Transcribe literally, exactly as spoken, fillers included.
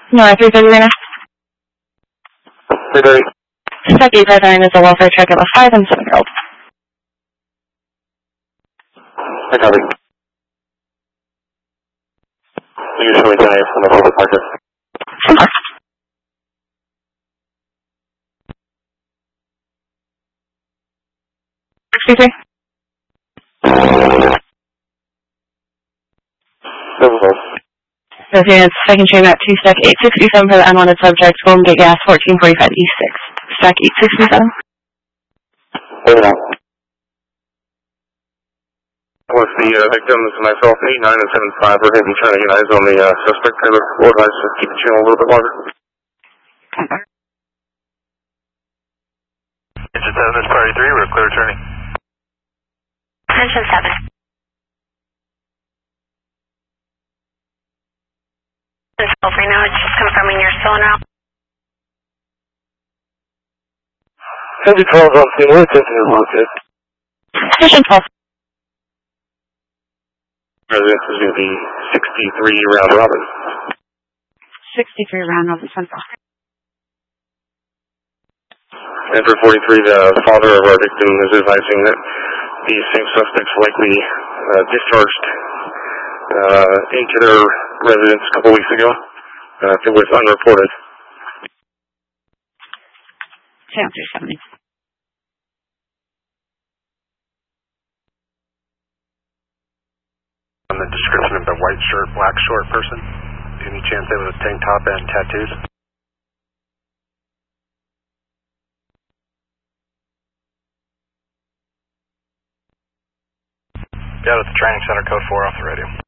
No, three thirty right now. three thirty. Suspect eight five nine is a welfare check of a five and seven year old. I copy. Usually die from the public market. sixty-three. Okay, it's second train at two stack eight sixty-seven for the unwanted subject. Golden Gate Gas fourteen forty-five E six. Stack eight sixty-seven. Hold on. With the uh, victims, myself, eight nine and seven five, we're going to be trying to get eyes on the uh, suspect. I would advise to keep the channel a little bit longer. Okay. Engine seven, this party three, we're clear turning. Engine seven. twelve right now, it's just confirming you're still en route. Engine twelve is on scene, we're attempting to launch it. Engine twelve. Residence is going to be sixty-three round robin. sixty-three round robin central. And for forty-three, the father of our victim is advising that the same suspects likely uh, discharged uh, into their residence a couple weeks ago. Uh, it was unreported. Channel three seventy. On the description of the white shirt, black short person, any chance they was a tank top and tattoos? Yeah, at the training center, code four off the radio.